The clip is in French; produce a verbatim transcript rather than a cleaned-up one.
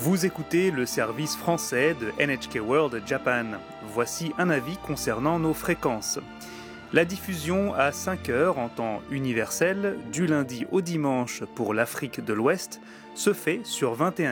Vous écoutez le service français de N H K World Japan. Voici un avis concernant nos fréquences. La diffusion à cinq heures en temps universel, du lundi au dimanche pour l'Afrique de l'Ouest, se fait sur vingt et un